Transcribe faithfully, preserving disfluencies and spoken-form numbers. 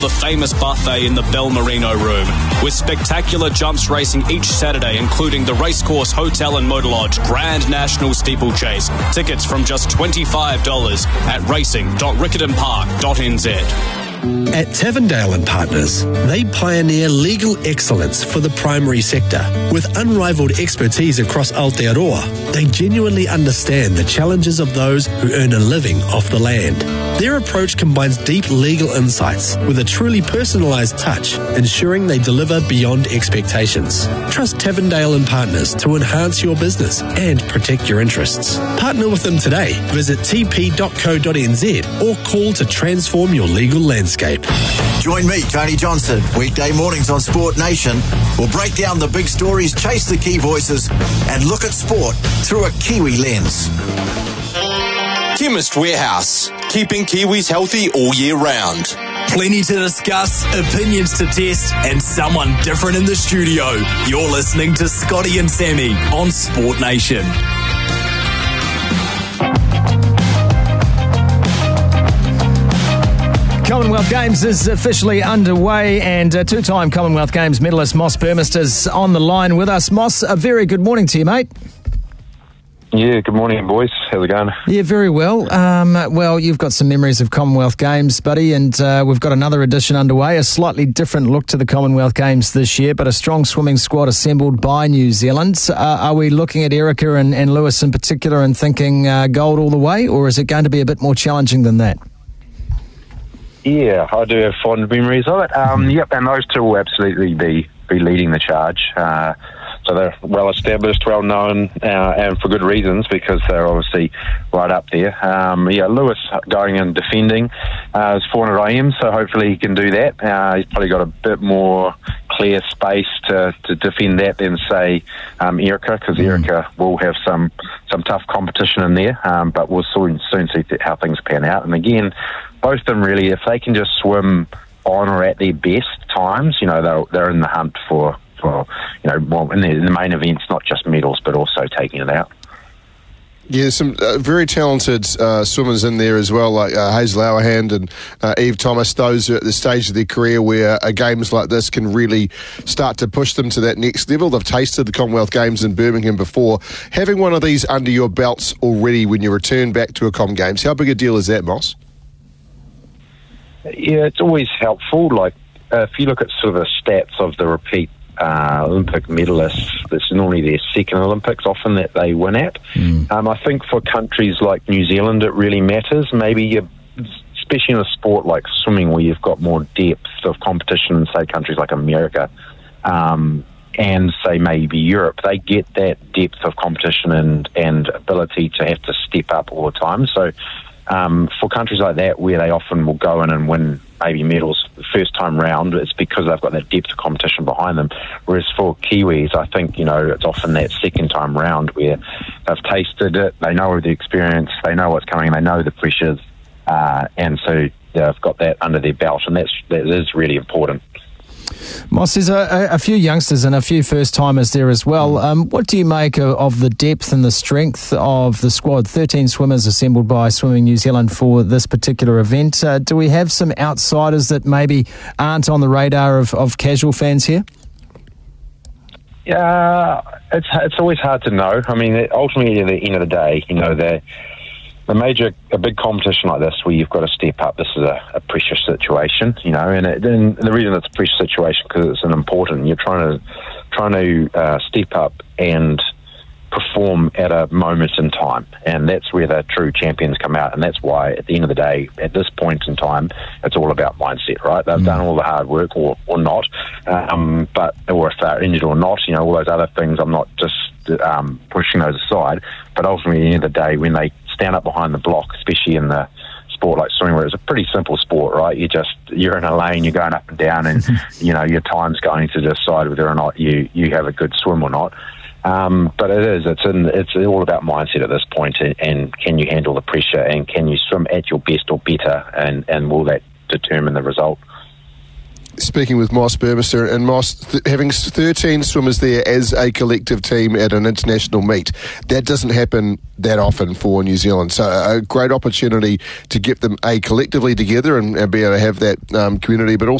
The famous buffet in the Belmarino Room, with spectacular jumps racing each Saturday, including the Racecourse Hotel and Motor Lodge Grand National Steeplechase. Tickets from just twenty-five dollars at racing dot riccarton park dot n z. At Tavendale and Partners, they pioneer legal excellence for the primary sector. With unrivaled expertise across Aotearoa, they genuinely understand the challenges of those who earn a living off the land. Their approach combines deep legal insights with a truly personalised touch, ensuring they deliver beyond expectations. Trust Tavendale and Partners to enhance your business and protect your interests. Partner with them today. Visit t p dot co dot n z or call to transform your legal landscape. Join me, Tony Johnson, weekday mornings on Sport Nation. We'll break down the big stories, chase the key voices, and look at sport through a Kiwi lens. Chemist Warehouse, keeping Kiwis healthy all year round. Plenty to discuss, opinions to test, and someone different in the studio. You're listening to Scotty and Sammy on Sport Nation. Commonwealth Games is officially underway, and uh, two-time Commonwealth Games medalist Moss Burmister's on the line with us. Moss, a very good morning to you, mate. Yeah, good morning, boys. How's it going? Yeah, very well. Um, well, you've got some memories of Commonwealth Games, buddy, and uh, we've got another edition underway, a slightly different look to the Commonwealth Games this year, but a strong swimming squad assembled by New Zealand. Uh, are we looking at Erica and, and Lewis in particular and thinking uh, gold all the way, or is it going to be a bit more challenging than that? Yeah, I do have fond memories of it. Um, yep, and those two will absolutely be, be leading the charge. Uh, so they're well established, well known, uh, and for good reasons, because they're obviously right up there. Um, yeah, Lewis going and defending uh, is four hundred I M, so hopefully he can do that. Uh, he's probably got a bit more clear space to, to defend that than, say, um, Erica, because mm. Erica will have some, some tough competition in there, um, but we'll soon, soon see how things pan out. And again, both of them really, if they can just swim on or at their best times, you know, they're, they're in the hunt for, for you know, well, in the, in the main events, not just medals, but also taking it out. Yeah, some uh, very talented uh, swimmers in there as well, like uh, Hazel Hourhand and uh, Eve Thomas. Those are at the stage of their career where uh, games like this can really start to push them to that next level. They've tasted the Commonwealth Games in Birmingham before. Having one of these under your belts already when you return back to a Com Games, how big a deal is that, Moss? Yeah, it's always helpful. Like, uh, if you look at sort of the stats of the repeat uh, Olympic medalists, it's normally their second Olympics often that they win at. Mm. Um, I think for countries like New Zealand, it really matters. Maybe, you, especially in a sport like swimming, where you've got more depth of competition in, say, countries like America um, and, say, maybe Europe, they get that depth of competition and, and ability to have to step up all the time. So, Um, for countries like that, where they often will go in and win maybe medals the first time round, it's because they've got that depth of competition behind them. Whereas for Kiwis, I think, you know, it's often that second time round where they've tasted it, they know the experience, they know what's coming, they know the pressures, uh, and so they've got that under their belt, and that's, that is really important. Moss, there's a, a few youngsters and a few first-timers there as well. Um, what do you make of, of the depth and the strength of the squad? thirteen swimmers assembled by Swimming New Zealand for this particular event. Uh, do we have some outsiders that maybe aren't on the radar of, of casual fans here? Yeah, it's it's always hard to know. I mean, ultimately, at the end of the day, you know, the a major, a big competition like this where you've got to step up, this is a, a pressure situation, you know, and, it, and the reason it's a pressure situation because it's an important, you're trying to trying to uh, step up and perform at a moment in time, and that's where the true champions come out, and that's why at the end of the day, at this point in time, it's all about mindset, right? They've mm. done all the hard work, or, or not, um, but or if they're injured or not, you know, all those other things, I'm not just um, pushing those aside, but ultimately at the end of the day, when they stand up behind the block, especially in the sport like swimming, where it's a pretty simple sport, right? You just, you're in a lane, you're going up and down, and you know, your time's going to decide whether or not you, you have a good swim or not. Um, but it is, it's in, it's all about mindset at this point, and, and can you handle the pressure, and can you swim at your best or better, and, and will that determine the result? speaking with Moss Burmester, and Moss, th- having thirteen swimmers there as a collective team at an international meet, that doesn't happen that often for New Zealand. So a great opportunity to get them, A, collectively together and, and be able to have that um, community, but also